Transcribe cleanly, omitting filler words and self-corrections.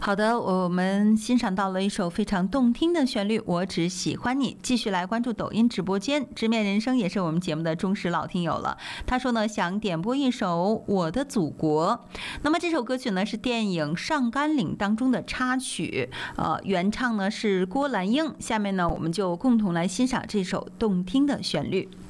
好的，我们欣赏到了一首非常动听的旋律，我只喜欢你。继续来关注抖音直播间，直面人生也是我们节目的忠实老听友了。他说呢，想点播一首《我的祖国》。那么这首歌曲呢是电影《上甘岭》当中的插曲，原唱呢是郭兰英。下面呢我们就共同来欣赏这首动听的旋律。